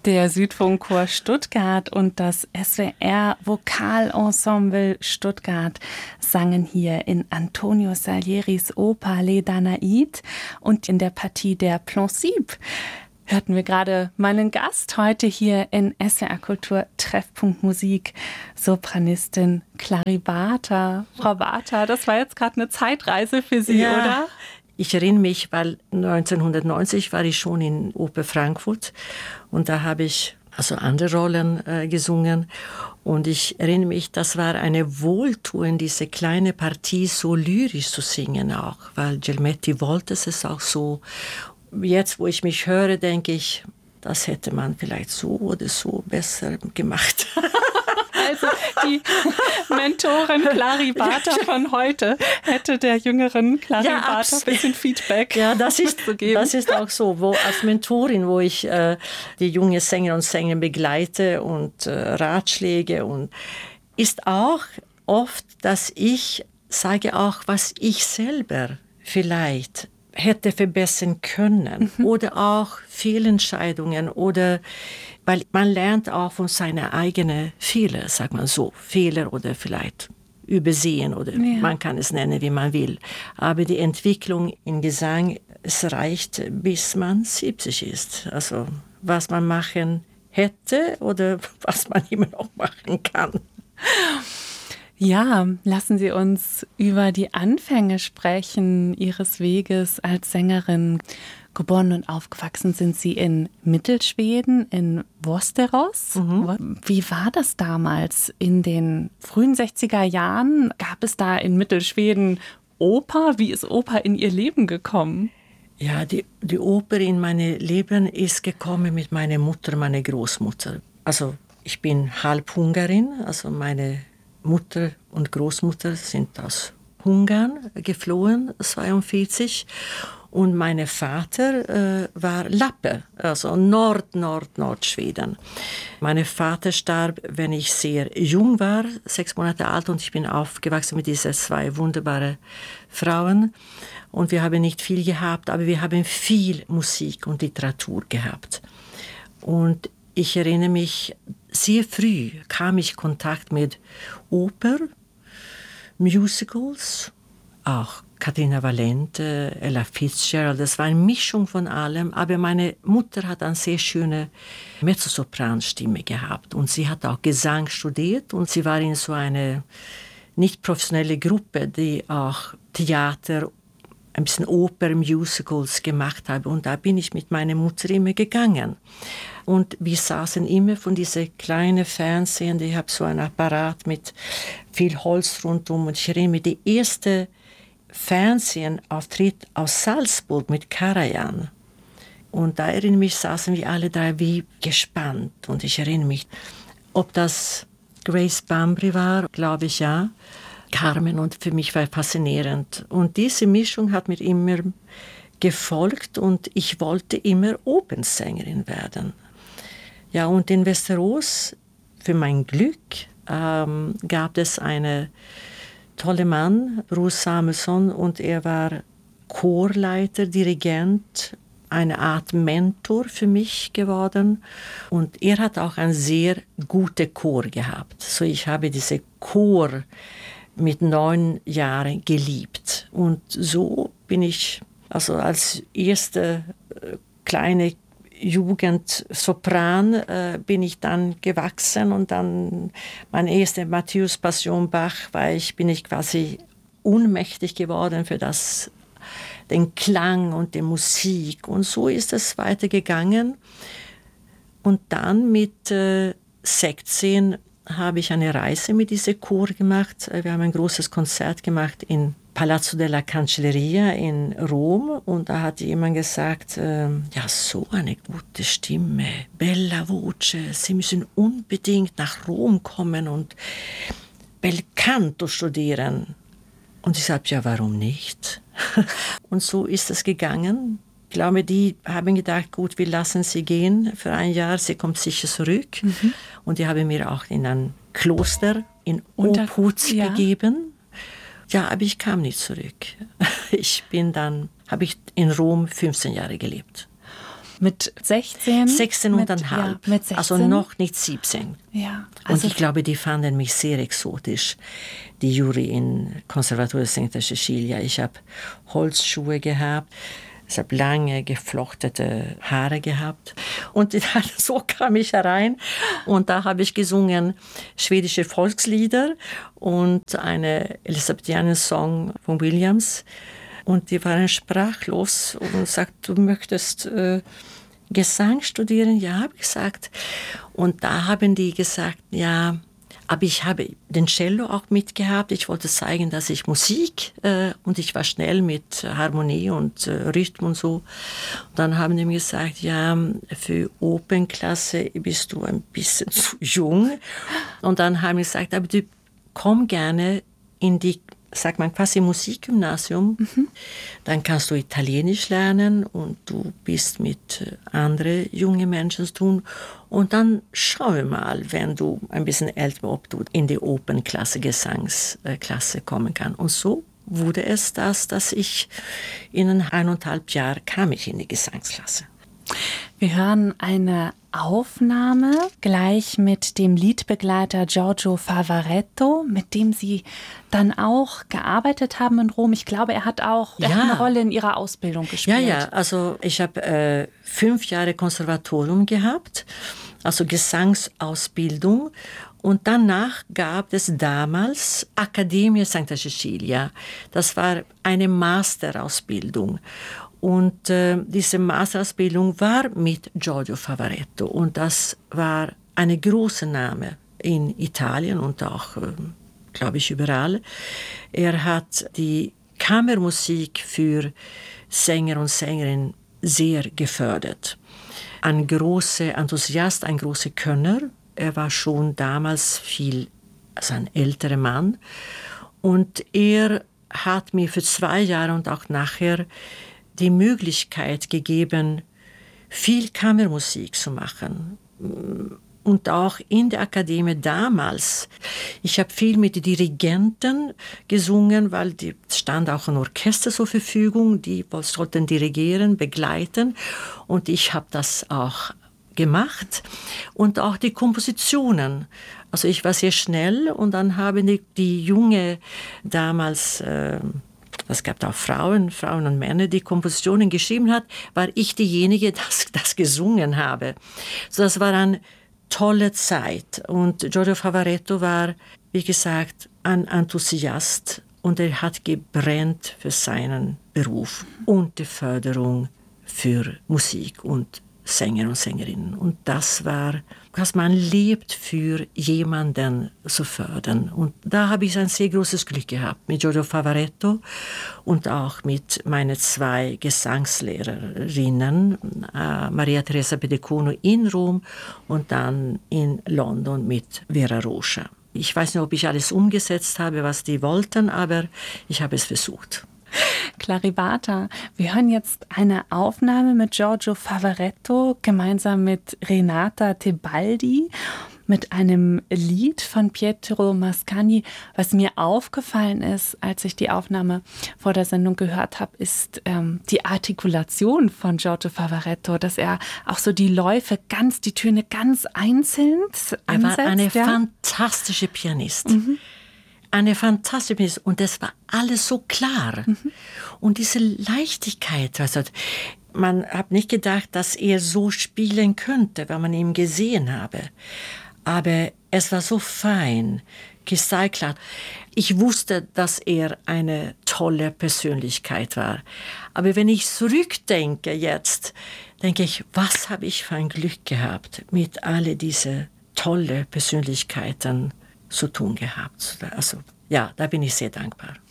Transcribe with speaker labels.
Speaker 1: Der Südfunkchor Stuttgart und das SWR Vokalensemble Stuttgart sangen hier in Antonio Salieris Oper Les Danaïdes und in der Partie der Plan-Sieb hörten wir gerade meinen Gast heute hier in SWR Kultur Treffpunkt Musik, Sopranistin Clary Barter. Frau Barter, das war jetzt gerade eine Zeitreise für Sie, ja, oder?
Speaker 2: Ich erinnere mich, weil 1990 war ich schon in Oper Frankfurt und da habe ich also andere Rollen gesungen. Und ich erinnere mich, das war eine Wohltun, diese kleine Partie so lyrisch zu singen auch, weil Gelmetti wollte es auch so. Jetzt, wo ich mich höre, denke ich, das hätte man vielleicht so oder so besser gemacht.
Speaker 1: Also die Mentorin Clary Barter von heute hätte der jüngeren Clary Barter ein bisschen Feedback.
Speaker 2: Ja, das ist auch so, als Mentorin, wo ich die junge Sänger und Sänger begleite und Ratschläge und ist auch oft, dass ich sage auch, was ich selber vielleicht hätte verbessern können oder auch Fehlentscheidungen oder weil man lernt auch von seinen eigenen Fehlern, sagt man so, Fehler oder vielleicht übersehen oder man kann es nennen, wie man will. Aber die Entwicklung im Gesang, es reicht, bis man 70 ist. Also was man machen hätte oder was man immer noch machen kann.
Speaker 1: Ja, lassen Sie uns über die Anfänge sprechen Ihres Weges als Sängerin. Geboren und aufgewachsen sind Sie in Mittelschweden, in Västerås. Wie war das damals in den frühen 60er Jahren? Gab es da in Mittelschweden Oper? Wie ist Oper in Ihr Leben gekommen?
Speaker 2: Ja, die Oper in mein Leben ist gekommen mit meiner Mutter, meiner Großmutter. Also ich bin halb Ungarin, also meine Mutter und Großmutter sind aus Ungarn geflohen, 1942. Und mein Vater war Lappe, also Nordschweden. Mein Vater starb, wenn ich sehr jung war, 6 Monate alt, und ich bin aufgewachsen mit diesen 2 wunderbaren Frauen. Und wir haben nicht viel gehabt, aber wir haben viel Musik und Literatur gehabt. Und ich erinnere mich, sehr früh kam ich in Kontakt mit Oper, Musicals, auch Caterina Valente, Ella Fitzgerald, das war eine Mischung von allem, aber meine Mutter hat eine sehr schöne Mezzosopranstimme gehabt und sie hat auch Gesang studiert und sie war in so eine nicht professionelle Gruppe, die auch Theater, ein bisschen Oper, Musicals gemacht hat und da bin ich mit meiner Mutter immer gegangen. Und wir saßen immer von diesen kleinen Fernsehen, ich habe so einen Apparat mit viel Holz rundum und ich erinnere mich, die erste Fernsehauftritt aus Salzburg mit Karajan. Und da erinnere mich, saßen wir alle 3 wie gespannt. Und ich erinnere mich, ob das Grace Bambry war, glaube ich ja, Carmen, und für mich war faszinierend. Und diese Mischung hat mir immer gefolgt und ich wollte immer Opernsängerin werden. Ja, und in Västerås, für mein Glück, gab es eine tolle Mann, Bruce Samuelsson, und er war Chorleiter, Dirigent, eine Art Mentor für mich geworden. Und er hat auch einen sehr guten Chor gehabt. So ich habe diese Chor mit 9 Jahren geliebt. Und so bin ich, also als erste kleine Jugendsopran bin ich dann gewachsen und dann mein erster Matthäus Passion Bach bin ich quasi ohnmächtig geworden für den Klang und die Musik und so ist es weitergegangen und dann mit 16 habe ich eine Reise mit diesem Chor gemacht. Wir haben ein großes Konzert gemacht in Palazzo della Cancelleria in Rom und da hat jemand gesagt, ja, so eine gute Stimme, bella voce, Sie müssen unbedingt nach Rom kommen und bel canto studieren. Und ich sagte, ja, warum nicht? Und so ist es gegangen. Ich glaube, die haben gedacht, gut, wir lassen sie gehen für ein Jahr, sie kommt sicher zurück. Und die haben mir auch in ein Kloster in Obhut gegeben. Ja, aber ich kam nicht zurück. Habe ich in Rom 15 Jahre gelebt.
Speaker 1: Mit 16?
Speaker 2: 16,5.
Speaker 1: Ja, mit 16.
Speaker 2: Also noch nicht 17.
Speaker 1: Ja,
Speaker 2: und ich glaube, die fanden mich sehr exotisch, die Jury in Conservatorium Santa Cecilia. Ich habe Holzschuhe gehabt. Ich habe lange geflochtete Haare gehabt und so kam ich herein und da habe ich gesungen schwedische Volkslieder und eine Elisabethianen-Song von Williams und die waren sprachlos und sagten, du möchtest Gesang studieren? Ja, habe ich gesagt. Und da haben die gesagt, ja, aber ich habe den Cello auch mitgehabt. Ich wollte zeigen, dass ich Musik und ich war schnell mit Harmonie und Rhythm und so. Und dann haben die mir gesagt, ja, für Opernklasse bist du ein bisschen zu jung. Und dann haben die gesagt, aber du komm gerne in die, sagt man, quasi Musikgymnasium. Dann kannst du Italienisch lernen und du bist mit anderen jungen Menschen zu tun. Und dann schau mal, wenn du ein bisschen älter bist, ob du in die Opernklasse, Gesangsklasse kommen kannst. Und so wurde es das, dass ich in 1,5 Jahren kam ich in die Gesangsklasse.
Speaker 1: Wir hören eine Aufnahme gleich mit dem Liedbegleiter Giorgio Favaretto, mit dem Sie dann auch gearbeitet haben in Rom. Ich glaube, er hat eine Rolle in Ihrer Ausbildung gespielt.
Speaker 2: Ja, also ich habe 5 Jahre Konservatorium gehabt, also Gesangsausbildung. Und danach gab es damals Accademia Santa Cecilia. Das war eine Masterausbildung. Und diese Masterausbildung war mit Giorgio Favaretto. Und das war ein großer Name in Italien und auch, glaube ich, überall. Er hat die Kammermusik für Sänger und Sängerinnen sehr gefördert. Ein großer Enthusiast, ein großer Könner. Er war schon damals ein älterer Mann. Und er hat mir für 2 Jahre und auch nachher die Möglichkeit gegeben, viel Kammermusik zu machen. Und auch in der Akademie damals. Ich habe viel mit den Dirigenten gesungen, weil die stand auch ein Orchester zur Verfügung, die sollten dirigieren, begleiten. Und ich habe das auch gemacht. Und auch die Kompositionen. Also ich war sehr schnell und dann haben die Junge damals... Es gab auch Frauen und Männer, die Kompositionen geschrieben hat, war ich diejenige, das gesungen habe. So, das war eine tolle Zeit. Und Giorgio Favaretto war, wie gesagt, ein Enthusiast und er hat gebrannt für seinen Beruf und die Förderung für Musik und Sänger und Sängerinnen. Und das war, was man lebt, für jemanden zu fördern. Und da habe ich ein sehr großes Glück gehabt mit Giorgio Favaretto und auch mit meinen 2 Gesangslehrerinnen, Maria Teresa Bedecuno in Rom und dann in London mit Vera Rocha. Ich weiß nicht, ob ich alles umgesetzt habe, was die wollten, aber ich habe es versucht.
Speaker 1: Clarivata, wir hören jetzt eine Aufnahme mit Giorgio Favaretto gemeinsam mit Renata Tebaldi mit einem Lied von Pietro Mascagni. Was mir aufgefallen ist, als ich die Aufnahme vor der Sendung gehört habe, ist die Artikulation von Giorgio Favaretto, dass er auch so die Läufe die Töne ganz einzeln ansetzt.
Speaker 2: Er war eine fantastische Pianist. Eine fantastische Pianist. Und das war alles so klar. Und diese Leichtigkeit, also man hat nicht gedacht, dass er so spielen könnte, wenn man ihn gesehen habe. Aber es war so fein, kristallklar. Ich wusste, dass er eine tolle Persönlichkeit war. Aber wenn ich zurückdenke jetzt, denke ich, was habe ich für ein Glück gehabt, mit all diese tolle Persönlichkeiten zu tun gehabt. Also ja, da bin ich sehr dankbar.